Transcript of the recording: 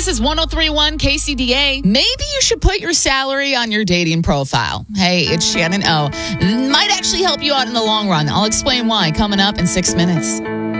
This is 103.1 KCDA. Maybe you should put your salary on your dating profile. Hey, it's Shannon O. Might actually help you out in the long run. I'll explain why coming up in 6 minutes.